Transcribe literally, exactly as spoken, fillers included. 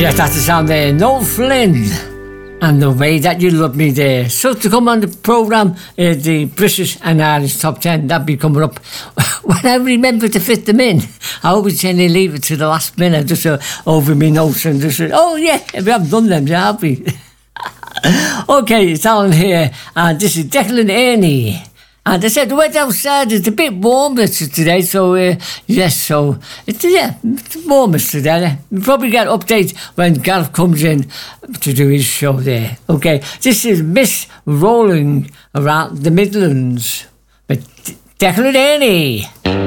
Yes, that's the sound there. Noel Flynn. And the way that you love me there. So to come on the programme, uh, the British and Irish top ten, that'd be coming up when I remember to fit them in. I always tend to leave it to the last minute, just uh, over me notes and just, uh, oh yeah, we haven't done them, yeah, have we? Okay, it's Alan here, and this is Declan Ernie. And I said the weather outside is a bit warmer today, so uh, yes, so it's yeah, it's warmer today. We'll probably get updates when Gareth comes in to do his show there. Okay, this is Miss Rolling Around the Midlands with Declan Ernie.